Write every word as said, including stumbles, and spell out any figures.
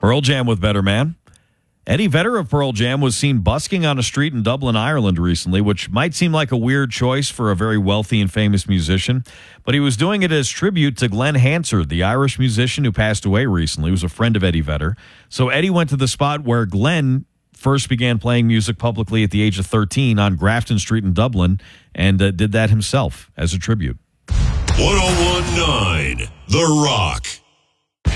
Pearl Jam with Better Man. Eddie Vedder of Pearl Jam was seen busking on a street in Dublin, Ireland recently, which might seem like a weird choice for a very wealthy and famous musician, but he was doing it as tribute to Glenn Hansard, the Irish musician who passed away recently. He was a friend of Eddie Vedder. So Eddie went to the spot where Glenn first began playing music publicly at the age of thirteen on Grafton Street in Dublin, and uh, did that himself as a tribute. ten nineteen The Rock.